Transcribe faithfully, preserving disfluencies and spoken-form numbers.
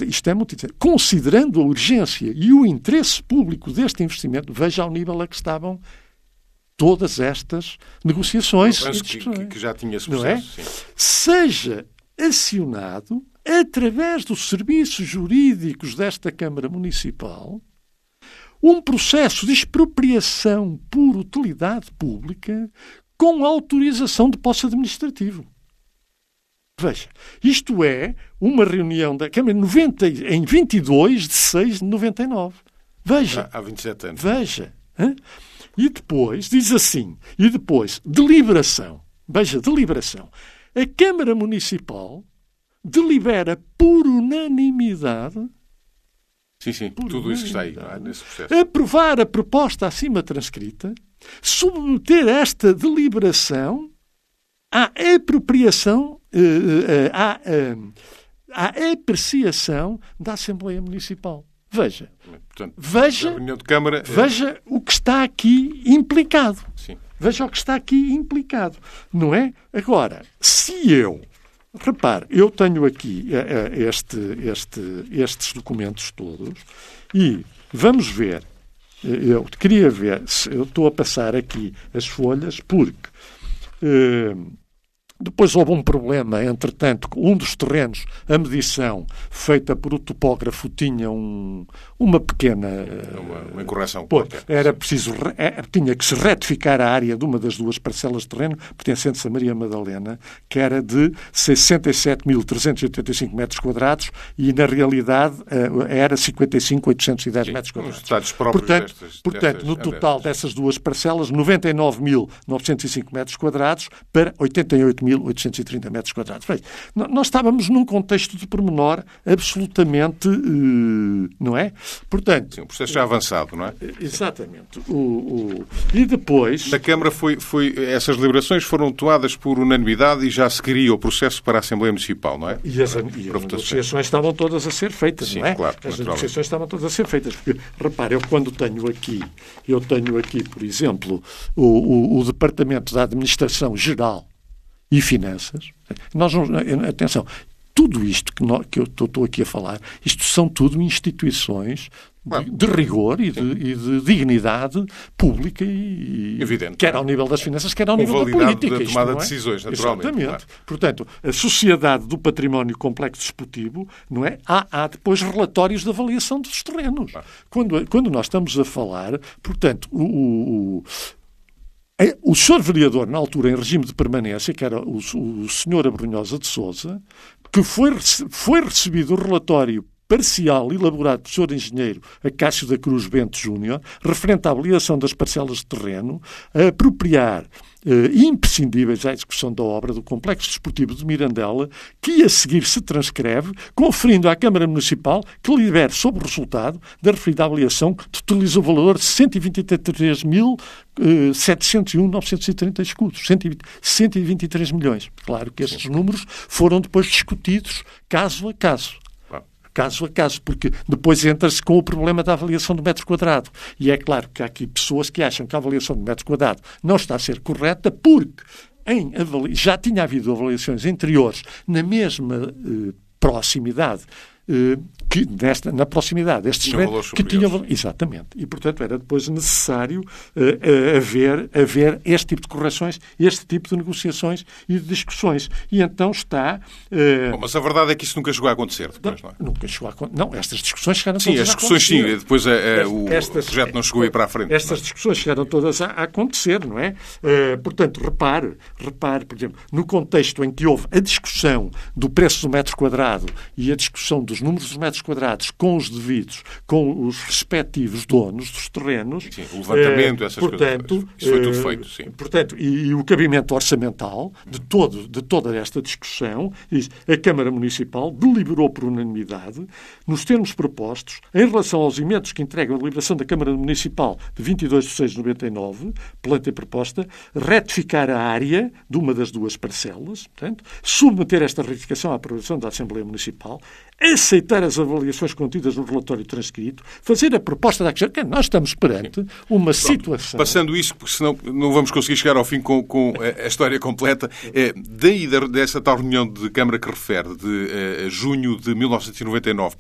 isto, isto é muito interessante, considerando a urgência e o interesse público deste investimento, veja ao nível a que estavam todas estas negociações e discussões. Que, que já tinha esse não é? Seja acionado, através dos serviços jurídicos desta Câmara Municipal, um processo de expropriação por utilidade pública com autorização de posse administrativo. Veja, isto é uma reunião da Câmara noventa, em vinte e dois de seis de noventa e nove. Veja. Há vinte e sete anos. Veja. Hein? E depois, diz assim, e depois, deliberação. Veja, deliberação. A Câmara Municipal delibera por unanimidade. Sim, sim, por tudo isso que está aí, não é? Nesse processo. Aprovar a proposta acima transcrita, submeter esta deliberação à apropriação, à, à, à apreciação da Assembleia Municipal. Veja, Portanto, veja, a reunião de Câmara é... veja o que está aqui implicado. Sim. Veja o que está aqui implicado, não é? Agora, se eu... Repare, eu tenho aqui este, este, estes documentos todos e vamos ver, eu queria ver, eu estou a passar aqui as folhas porque eh, depois houve um problema, entretanto, um dos terrenos, a medição feita por o topógrafo tinha um, uma pequena... Uma, uma incorreção. Pô, era preciso, tinha que se retificar a área de uma das duas parcelas de terreno pertencentes a Maria Madalena, que era de sessenta e sete mil trezentos e oitenta e cinco metros quadrados e, na realidade, era cinquenta e cinco mil oitocentos e dez metros quadrados. Os detalhes próprios portanto, destas, portanto destas, no total dessas duas parcelas, noventa e nove mil novecentos e cinco metros quadrados para oitenta e oito mil oitocentos e trinta metros quadrados. Nós estávamos num contexto de pormenor absolutamente, não é? Portanto... Sim, o processo já avançado, não é? Exatamente. O, o... E depois... Na Câmara, foi, foi, essas deliberações foram tomadas por unanimidade e já se queria o processo para a Assembleia Municipal, não é? E as, e as negociações estavam todas a ser feitas, Sim, não é? Claro, as negociações estavam todas a ser feitas. Porque, repare, eu quando tenho aqui, eu tenho aqui, por exemplo, o, o, o Departamento da Administração Geral e Finanças, nós não, atenção, tudo isto que, nós, que eu estou aqui a falar, isto são tudo instituições de, de rigor e de, e de dignidade pública e, evidente, quer ao nível das finanças, quer ao nível da política. Da tomada isto, de decisões, naturalmente. Exatamente. Claro. Portanto, a Sociedade do Património Complexo Desportivo, não é? Há, há depois relatórios de avaliação dos terrenos. Claro. Quando, quando nós estamos a falar, portanto, o, o, o O senhor vereador, na altura, em regime de permanência, que era o, o senhor Abrunhosa de Sousa, que foi, foi recebido o relatório parcial elaborado pelo senhor engenheiro Acácio da Cruz Bento Júnior, referente à avaliação das parcelas de terreno, a apropriar eh, imprescindíveis à execução da obra do Complexo Desportivo de Mirandela, que a seguir se transcreve, conferindo à Câmara Municipal que libere sobre o resultado da referida avaliação que totaliza o valor de cento e vinte e três mil setecentos e um mil novecentos e trinta escudos, cento e vinte e três milhões. Claro que estes números foram depois discutidos caso a caso. Caso a caso, porque depois entra-se com o problema da avaliação do metro quadrado. E é claro que há aqui pessoas que acham que a avaliação do metro quadrado não está a ser correta porque em avali... já tinha havido avaliações anteriores na mesma eh, proximidade, eh, que nesta, na proximidade destes terrenos que tinham... Exatamente. E, portanto, era depois necessário uh, haver, haver este tipo de correções, este tipo de negociações e de discussões. E então está... Uh... Bom, mas a verdade é que isso nunca chegou a acontecer depois, não, não é? Nunca chegou a acontecer. Não, estas discussões chegaram sim, todas as discussões, a acontecer. Sim, depois é, é, o estas, projeto não chegou a ir para a frente. Estas não? discussões chegaram todas a, a acontecer, não é? Uh, portanto, repare, repare, por exemplo, no contexto em que houve a discussão do preço do metro quadrado e a discussão dos números dos metros quadrados com os devidos, com os respectivos donos dos terrenos. Sim, o levantamento, essas portanto, coisas. Isso foi tudo feito, sim. Portanto, e, e o cabimento orçamental de, todo, de toda esta discussão, diz, a Câmara Municipal deliberou por unanimidade, nos termos propostos, em relação aos emendos que entregam a deliberação da Câmara Municipal de vinte e dois de seis de noventa e nove, planta e proposta, retificar a área de uma das duas parcelas, portanto, submeter esta retificação à aprovação da Assembleia Municipal, aceitar as avaliações contidas no relatório transcrito, fazer a proposta da questão. Nós estamos perante Sim. uma Pronto, situação... Passando isso, porque senão não vamos conseguir chegar ao fim com, com a, a história completa, é, daí dessa tal reunião de Câmara que refere, de uh, junho de mil novecentos e noventa e nove,